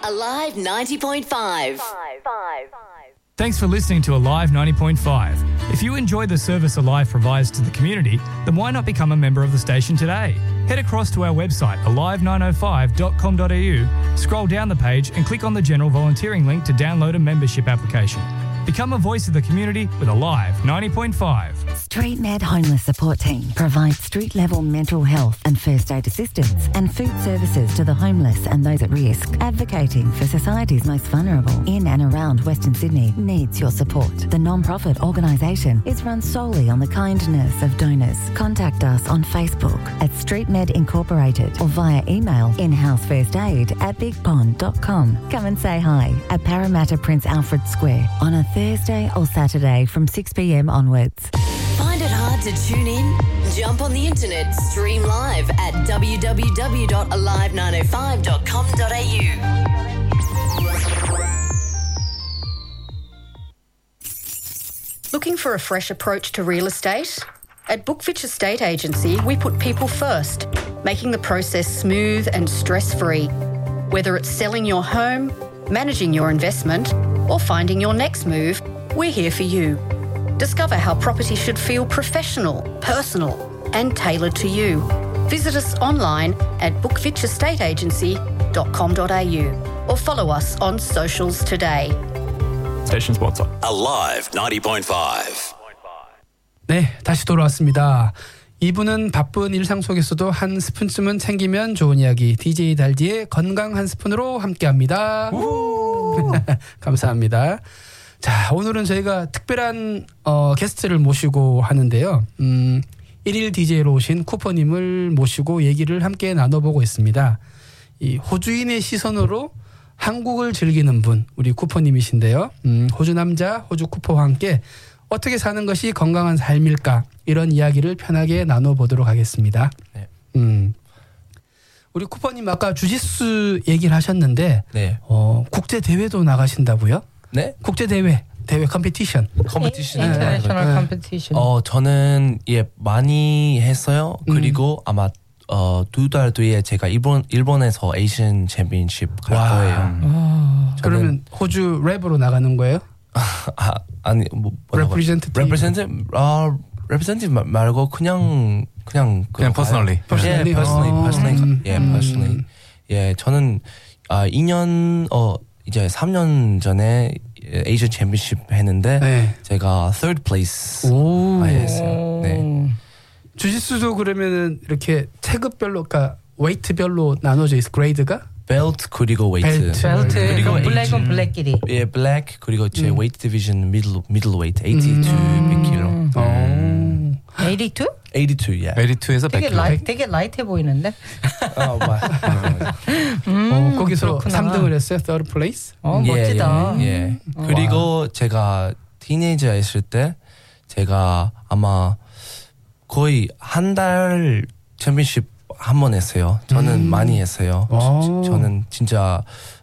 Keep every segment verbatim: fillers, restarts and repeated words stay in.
Alive ninety point five. Thanks for listening to Alive ninety point five. If you enjoy the service Alive provides to the community, then why not become a member of the station today? Head across to our website alive nine oh five dot com dot a u, scroll down the page and click on the general volunteering link to download a membership application. Become a voice of the community with Alive ninety point five. StreetMed Homeless Support Team provides street-level mental health and first aid assistance and food services to the homeless and those at risk. Advocating for society's most vulnerable in and around Western Sydney needs your support. The non-profit organisation is run solely on the kindness of donors. Contact us on Facebook at StreetMed Incorporated or via email inhousefirstaid at big pond dot com. Come and say hi at Parramatta Prince Alfred Square on a Thursday or Saturday from six p.m. onwards. Find it hard to tune in? Jump on the internet, stream live at w w w dot alive nine oh five dot com dot a u. Looking for a fresh approach to real estate? At Bookfitch Estate Agency, we put people first, making the process smooth and stress-free. Whether it's selling your home, managing your investment, or finding your next move, we're here for you. Discover how property should feel professional, personal, and tailored to you. Visit us online at bookfitch estate agency dot com dot a u or follow us on socials today. Station sponsor. Alive ninety point five. 네, 다시 돌아왔습니다. 이분은 바쁜 일상 속에서도 한 스푼쯤은 챙기면 좋은 이야기 디제이 달디의 건강 한 스푼으로 함께합니다. 감사합니다. 자, 오늘은 저희가 특별한 어, 게스트를 모시고 하는데요. 음, 일일 디제이로 오신 쿠퍼님을 모시고 얘기를 함께 나눠보고 있습니다. 이 호주인의 시선으로 한국을 즐기는 분, 우리 쿠퍼님이신데요. 음, 호주 남자, 호주 쿠퍼와 함께 어떻게 사는 것이 건강한 삶일까, 이런 이야기를 편하게 나눠보도록 하겠습니다. 네. 음, 우리 쿠퍼님 아까 주짓수 얘기를 하셨는데 네. 어, 국제 대회도 나가신다고요? 네? 국제 대회, 대회 컴피티션. 컴피티션. 인터내셔널 컴피티션. 어, 저는 예 많이 했어요. 그리고 음. 아마 어, 두 달 뒤에 제가 일본 일본에서 에이시안 챔피언십 갈 와. 거예요. 아, 그러면 호주 랩으로 나가는 거예요? 아, 아니 뭐 representative. representative 아 representative 말고 그냥 그냥 그냥 personally. personally. 예, personally, 어. personally. 음. 예, personally. 예, 저는 아 이 년 어 이제 삼 년 전에 에이시안 챔피언십 했는데 네. 제가 third place 오. 했어요. 네. 주짓수도 그러면은 이렇게 체급별로, 그러니까 웨이트별로 나눠져 있어, 그레이드가? 벨트 그리고 웨이트. 벨트. 벨트. 그리고 블랙은 블랙끼리. 예, 블랙 그리고 제 음. 웨이트 디비전 미들 미들 웨이트 eighty-two 킬로. 음. eighty-two? eighty-two, 예. eighty-two에서 되게 백 킬로. 라이 되게 라이트해 보이는데. 어, 맞아. 맞아. 음, 어, 거기서 그렇구나. 삼 등을 했어요, third place? 어, 멋지다. 예, 예. 그리고 제가 티네이저 했을 때 제가 아마 거의 한 달 챔피언십 한 번 했어요. 저는 음. 많이 했어요. 오. 저는 진짜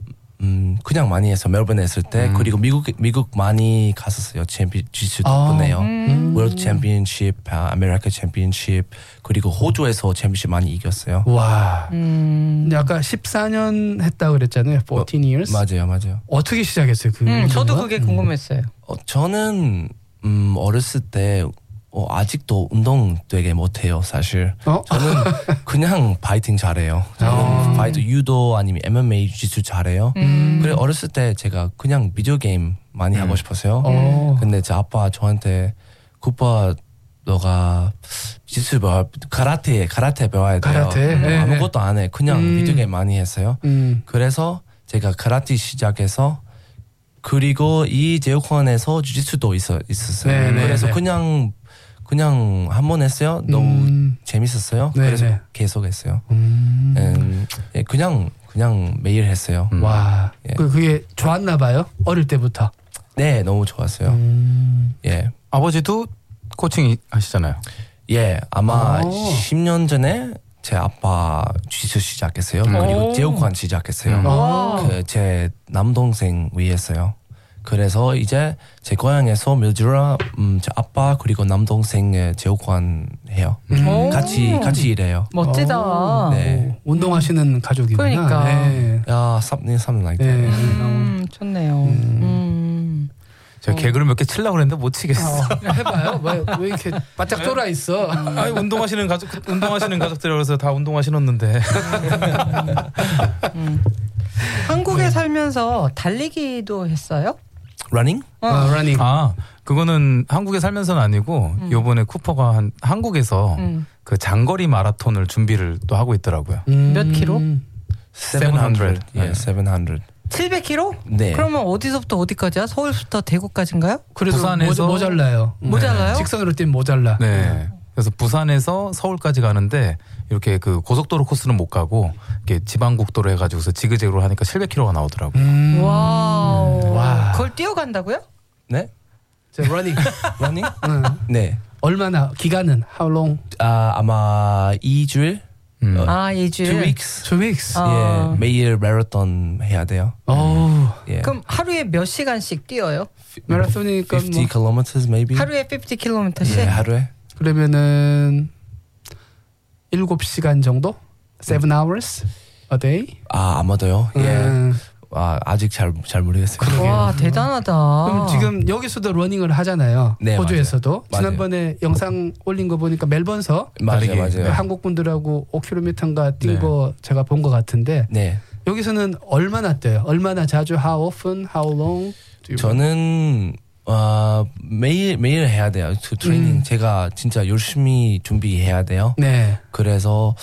음 그냥 많이 했어요. 멜버른 했을 때. 음. 그리고 미국 미국 많이 갔었어요. 챔피 지수 덕분에요. 음. 월드 챔피언십, 아메리카 챔피언십, 그리고 호주에서 챔피언십 많이 이겼어요. 와. 음. 근데 아까 십사 년 했다고 그랬잖아요. fourteen years. 맞아요, 맞아요. 어떻게 시작했어요? 그 음, 저도 운동은? 그게 궁금했어요. 어, 저는 음 어렸을 때 어, 아직도 운동 되게 못해요, 사실. 어? 저는 그냥 파이팅 잘해요. 저는 아. 파이트 유도 아니면 엠엠에이 주짓수 잘해요. 음. 그래 어렸을 때 제가 그냥 비디오 게임 많이 음. 하고 싶었어요. 어. 근데 제 아빠 저한테 쿠파 너가 주짓수 배워 카라테 카라테 배워야 돼요. 카라테? 어, 네, 아무것도 안 해. 그냥 음. 비디오 게임 많이 했어요. 음. 그래서 제가 카라테 시작해서 그리고 이 제육원에서 주짓수도 있어 있었어요. 네, 네, 그래서 네. 그냥 그냥 한 번 했어요. 너무 음. 재밌었어요. 네, 그래서 네. 계속 했어요. 음. 음, 예, 그냥 그냥 매일 했어요. 음. 와. 예. 그 그게 좋았나 봐요. 어릴 때부터. 네, 너무 좋았어요. 음. 예, 아버지도 코칭 하시잖아요. 예, 아마 오. 십 년 전에 제 아빠 주짓수 시작했어요. 그리고 오. 제육관 시작했어요. 음. 와. 그 제 남동생 위했어요. 그래서 이제 제 고향에서 밀주라 음, 제 아빠 그리고 남동생 제육관 해요. 오. 같이 같이 일해요. 멋지다. 네. 오, 운동하시는 가족이구나. 그러니까. 네. 야, something something like that. 네. 음, 좋네요. 음. 제가 개그를 몇 개 치려고 했는데 못 치겠어. 어, 해봐요. 왜, 왜 이렇게 바짝 돌아 있어? 아, 운동하시는 가족 운동하시는 가족들이라서 다 운동화 신었는데. 음. 한국에 살면서 달리기도 했어요? Running? 어. 아, 러닝. 아, 그거는 한국에 살면서는 아니고 음. 요번에 쿠퍼가 한 한국에서 음. 그 장거리 마라톤을 준비를 또 하고 있더라고요. 음. 몇 킬로? 칠백. 예, 네. 칠백. 칠백 킬로? 네. 그러면 어디서부터 어디까지야? 서울부터 대구까지인가요? 그래도 부산에서- 모, 모자라요. 모자라요? 직선으로 뛰면 모자라. 네. 그래서 부산에서 서울까지 가는데 이렇게 그 고속도로 코스는 못 가고 이렇게 지방국도로 해가지고서 지그재그로 하니까 칠백 킬로미터가 나오더라고요. 음. 와우. 와. 그걸 뛰어간다고요? 네? 자, 러닝. Running? 응. 네. 얼마나 기간은 how long? 아, 아마 이 주일? 음. 어, 아, 일주일. two weeks? Two weeks. 아. 예, 매일 마라톤 해야 돼요. 오. 예. 그럼 하루에 몇 시간씩 뛰어요? 마라톤이니까 fifty 뭐 kilometers maybe? 하루에 오십 킬로미터씩? 예, 하루에. 그러면은 일곱 시간 정도? seven hours a day? 아, 아마도요. 예. 음. 아, 아직 잘, 잘 모르겠어요. 와, 대단하다. 그럼 지금 여기서도 러닝을 하잖아요. 네, 호주에서도. 맞아요. 지난번에 영상 올린 거 보니까 멜번서 맞아요, 달리기. 맞아요. 그 한국 분들하고 오 킬로미터인가 뛴 네. 거 제가 본 것 같은데 네. 여기서는 얼마나 뛰어요? 얼마나 자주? How often? How long? do you- 저는 어, 매일 매일 해야 돼요. 그 트레이닝 음. 제가 진짜 열심히 준비해야 돼요. 네. 그래서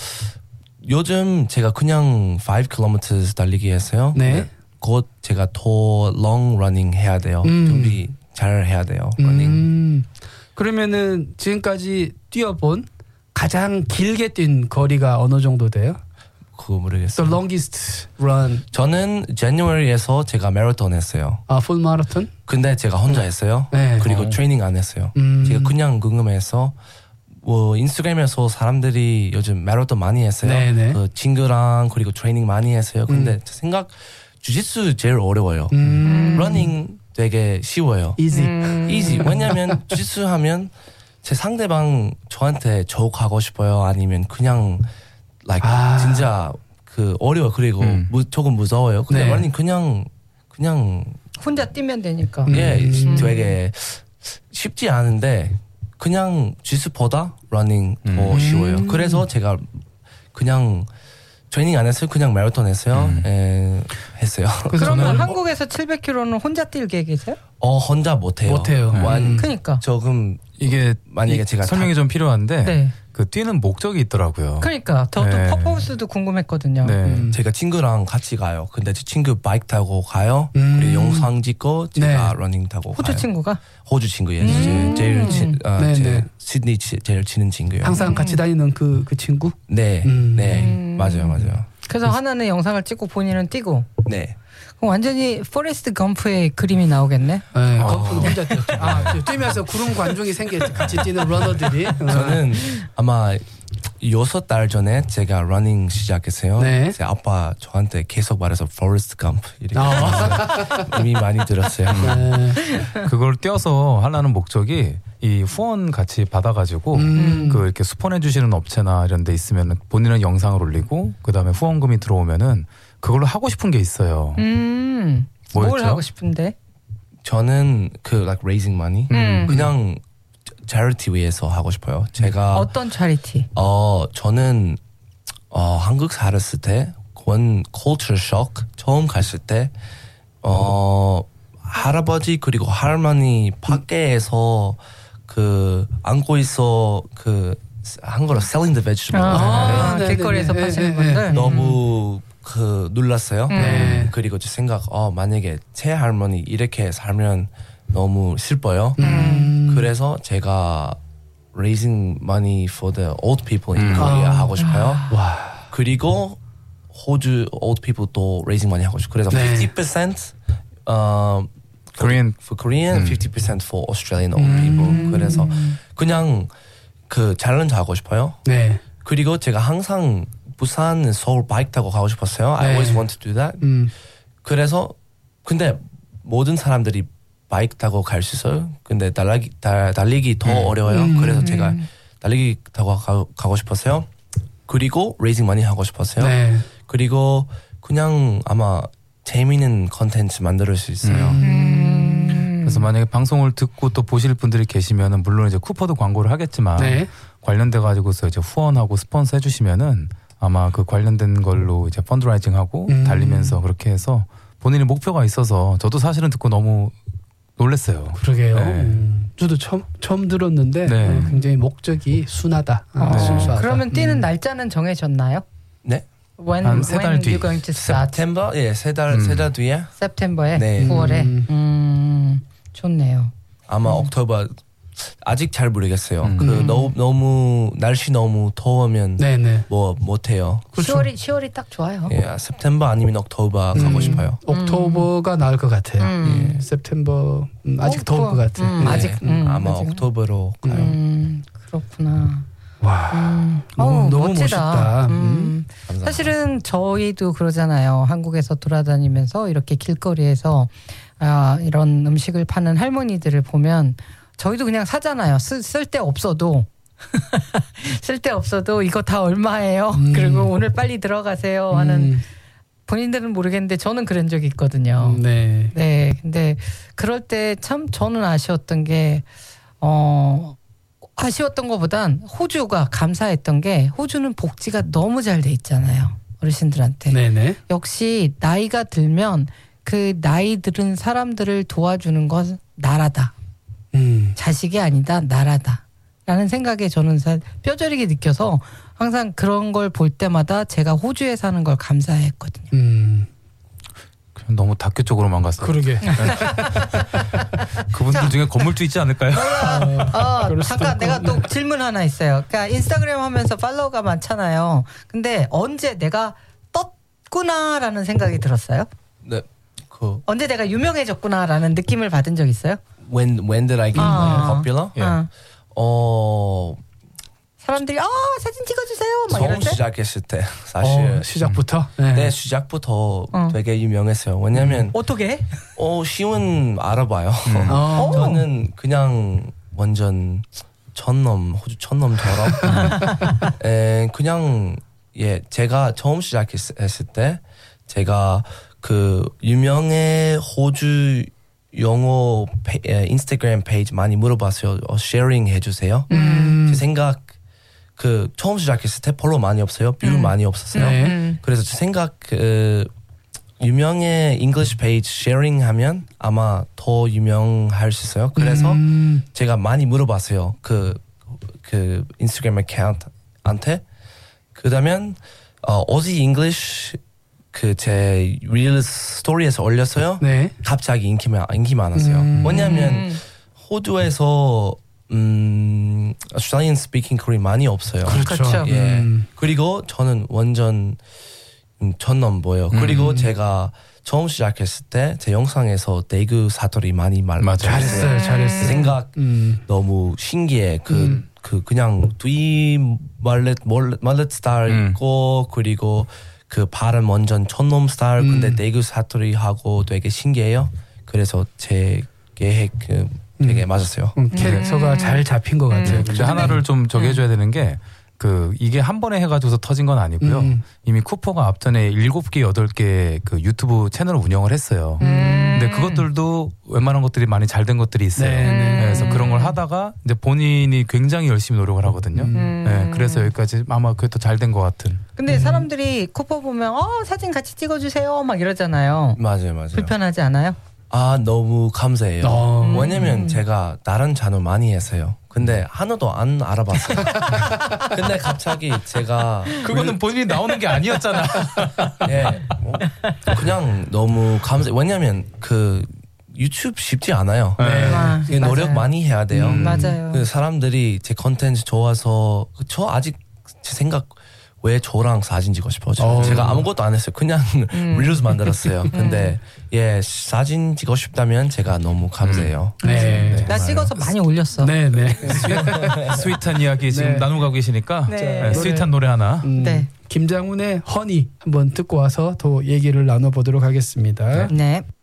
요즘 제가 그냥 five kilometers 달리기 했어요. 네. 근데 곧 제가 더 long running 해야 돼요. 음. 준비 잘 해야 돼요. running. 음. 그러면은 지금까지 뛰어본 가장 길게 뛴 거리가 어느 정도 돼요? 그거 The 모르겠어요. longest run. 저는 January에서 제가 마라톤 했어요. 아, full marathon? 근데 제가 혼자 했어요. 네. 그리고 어. 트레이닝 안 했어요. 음. 제가 그냥 궁금해서 뭐 인스타그램에서 사람들이 요즘 마라톤 많이 했어요. 네네. 그 친구랑 그리고 트레이닝 많이 했어요. 근데 음. 제 생각 주짓수 제일 어려워요. 음. 러닝 되게 쉬워요. easy. 음. easy. 왜냐면 주짓수 하면 제 상대방 저한테 조크하고 싶어요. 아니면 그냥 like 아. 진짜 그 어려워. 그리고 음. 무, 조금 무서워요. 근데 네. 러닝 그냥 그냥 혼자 뛰면 되니까. 예 음. 되게 쉽지 않은데 그냥 주짓수보다 러닝 더 음. 쉬워요. 그래서 제가 그냥 트레이닝 안 했어요. 그냥 마라톤 했어요. 음. 에, 했어요. 그래서 그러면 저는 한국에서 칠백 킬로미터는 혼자 뛸 계세요? 어 혼자 못해요. 못해요. 완 음. 그러니까. 조금 이게 만약에 이- 제가 설명이 좀 필요한데 네. 그 뛰는 목적이 있더라고요. 그러니까 저도 네. 퍼포먼스도 궁금했거든요. 네. 음. 제가 친구랑 같이 가요. 근데 제 친구 바이크 타고 가요. 음. 그리고 영상 찍고 제가 네. 러닝 타고 호주 가요. 친구가 호주 친구예요. 음. 제, 제일 친, 아, 네, 제 네. 시드니 치, 제일 치는 친구예요. 항상 같이 다니는 그, 그 친구? 네, 음. 네, 음. 맞아요, 맞아요. 그래서 하나는 영상을 찍고 본인은 뛰고 네, 그럼 완전히 포레스트 검프의 그림이 나오겠네. 네, 어. 거꾸로 혼자 뛰었죠. 아, 뛰면서 구름 관중이 생겼지. 같이 뛰는 러너들이. 어. 저는 아마 여섯 달 전에 제가 러닝 시작했어요. 네. 제 아빠 저한테 계속 말해서 포레스트 검프 이렇게 아. 이미 많이 들었어요. 네. 그걸 뛰어서 하려는 목적이 이 후원 같이 받아가지고 음. 그 이렇게 수폰해 주시는 업체나 이런 데 있으면 본인은 영상을 올리고 그 다음에 후원금이 들어오면은 그걸로 하고 싶은 게 있어요. 음. 뭘 뭐였죠? 하고 싶은데? 저는 그 like raising money 음. 그냥 charity 위해서 하고 싶어요. 제가 어떤 차리티? 어 저는 어 한국 살았을 때 원 culture shock 처음 갔을 때 어 할아버지 그리고 할머니 밖에서 그 안고 있어 그 한국어로 selling the vegetable 아, 네, 네, 길거리에서 네, 파시는 네, 분들. 너무 그 놀랐어요. 네. 그리고 제 생각 어 만약에 제 할머니 이렇게 살면 너무 슬퍼요. 음. 그래서 제가 raising money for the old people in 음. Korea 아. 하고 싶어요. 와. 그리고 호주 old people 또 raising money 하고 싶고 그래서 네. fifty percent 어 Korean. for Korean, 음. fifty percent for Australian old people. 그래서 그냥 그 챌린지 하고 싶어요. 네. 그리고 제가 항상 부산, 서울 바이크 타고 가고 싶었어요. I 네. always want to do that. 음. 그래서 근데 모든 사람들이 바이크 타고 갈 수 있어요. 근데 달리기, 달, 달리기 더 어려워요. 음. 그래서 제가 달리기 타고 가, 가고 싶었어요. 그리고 레이징 많이 하고 싶었어요. 네. 그리고 그냥 아마 재미있는 컨텐츠 만들 수 있어요. 음. 그래서 만약에 방송을 듣고 또 보실 분들이 계시면은 물론 이제 쿠퍼도 광고를 하겠지만 네. 관련돼 가지고서 이제 후원하고 스폰서 해주시면은 아마 그 관련된 걸로 이제 펀드라이징하고 음. 달리면서 그렇게 해서 본인의 목표가 있어서 저도 사실은 듣고 너무 놀랐어요. 그러게요. 네. 음, 저도 처음 처음 들었는데 네. 어, 굉장히 목적이 순하다. 아, 어, 순수하다. 그러면 뛰는 음. 날짜는 정해졌나요? 네. When, 한 세 달 when 뒤. you going to start? September? 예, 세 달, 음. 세 달 뒤에 September에 네. 구월에. 음. 음, 좋네요. 아마 옥토버 아직 잘 모르겠어요. 음. 그 너무 너무 날씨 너무 더우면 네네. 뭐 못해요. 그렇죠. 시월이 시월이 딱 좋아요. 예, September 아니면 옥토버 음. 가고 싶어요. 옥토버가 나을 것 같아요. 음. 예, september 음, 아직 어, 더울 그거, 것 같아요. 음, 네. 아직 음, 아마 아직. 옥토버로 가요. 음, 그렇구나. 와 음. 너무, 어우, 너무 멋지다. 멋있다. 음. 음. 감사합니다. 사실은 저희도 그러잖아요. 한국에서 돌아다니면서 이렇게 길거리에서 아, 이런 음식을 파는 할머니들을 보면 저희도 그냥 사잖아요. 쓸, 쓸데 없어도. 쓸데 없어도 이거 다 얼마예요? 음. 그리고 오늘 빨리 들어가세요 하는 음, 본인들은 모르겠는데 저는 그런 적이 있거든요. 네. 네, 근데 그럴 때 참 저는 아쉬웠던 게, 어, 아쉬웠던 것보단 호주가 감사했던 게 호주는 복지가 너무 잘 돼 있잖아요. 어르신들한테. 네네. 역시 나이가 들면 그 나이 들은 사람들을 도와주는 건 나라다. 음. 자식이 아니다. 나라다. 라는 생각에 저는 사- 뼈저리게 느껴서 항상 그런 걸 볼 때마다 제가 호주에 사는 걸 감사했거든요. 음. 그냥 너무 다큐 쪽으로만 갔어요. 그러게. 그분들 중에 건물주 있지 않을까요? 어, 그럴 수도 잠깐 있고. 내가 또 질문 하나 있어요. 그러니까 인스타그램 하면서 팔로워가 많잖아요. 근데 언제 내가 떴구나라는 생각이 들었어요? 네. 그 언제 내가 유명해졌구나라는 느낌을 받은 적 있어요? when when did I get 아. popular? 예. 어. 어 사람들이 아 사진 찍어주세요 막 처음 이럴 때. 시작했을 때 사실 어, 시작부터. 네. 네 시작부터 어. 되게 유명했어요. 왜냐면 어떻게? 어 쉬운 알아봐요. 어. 저는 그냥 완전 촌놈 호주 촌놈처럼 에, 그냥 예 제가 처음 시작했을 때 제가 그 유명해 호주 영어 페, 에, 인스타그램 페이지 많이 물어봤어요. 어, 쉐어링 해주세요. 음. 제 생각 그 처음 시작했을 때 별로 많이 없어요. 뷰 음. 많이 없었어요. 네. 음. 그래서 제 생각 그 유명해 잉글리시 페이지 쉐어링 하면 아마 더 유명할 수 있어요. 그래서 음. 제가 많이 물어봤어요. 그, 그 인스타그램 어카운트한테. 그다음엔 어, 오지 잉글리시 그 제 릴 스토리에서 올렸어요. 네. 갑자기 인기, 많- 인기 많았어요. 음. 왜냐하면 호주에서 음, Australian speaking Korean 많이 없어요. 그렇죠. 그렇죠. 예. 음. 그리고 저는 완전 음, 촌놈 보여. 그리고 음. 제가 처음 시작했을 때 제 영상에서 대구 사투리 많이 말 맞아요. 잘했어요. 잘했어요. 생각 음. 너무 신기해. 그, 음. 그 그냥 뒤 말렛 말렛 말렛 스타일 음. 있고 그리고 그 발음 완전 촌놈 스타일 음. 근데 대구 사투리 하고 되게 신기해요. 그래서 제 계획 그 되게 맞았어요. 음, 캐릭터가 잘 잡힌 것 같아요. 근데 하나를 좀 저기 해줘야 되는 게 그 이게 한 번에 해가지고서 터진 건 아니고요. 음. 이미 쿠퍼가 앞전에 일곱 개 여덟 개 그 유튜브 채널을 운영을 했어요. 음. 근데 그것들도 웬만한 것들이 많이 잘 된 것들이 있어요. 네, 네. 그래서 그런 걸 하다가 이제 본인이 굉장히 열심히 노력을 하거든요. 음. 네, 그래서 여기까지 아마 그게 더 잘 된 것 같은. 근데 사람들이 쿠퍼 보면 어 사진 같이 찍어주세요 막 이러잖아요. 맞아요, 맞아요. 불편하지 않아요? 아 너무 감사해요. 어. 왜냐면 제가 다른 채널 많이 했어요. 근데 하나도 안 알아봤어요. 근데 갑자기 제가 그거는 본인이 나오는 게 아니었잖아. 예, 뭐 그냥 너무 감사. 왜냐면 그 유튜브 쉽지 않아요. 네. 아, 그 노력 맞아요. 많이 해야 돼요. 음. 맞아요. 그 사람들이 제 컨텐츠 좋아서 저 아직 제 생각 왜 저랑 사진 찍고 싶어요? 어. 제가 아무것도 안 했어요. 그냥 음. 릴스 만들었어요. 근데 예 사진 찍고 싶다면 제가 너무 감사해요. 네. 나 찍어서 많이 올렸어. 네, 네. 스윗한 이야기 지금 네. 나누고 계시니까 네. 네, 스윗한 노래 하나. 음, 네. 김장훈의 허니 한번 듣고 와서 더 얘기를 나눠보도록 하겠습니다. 네.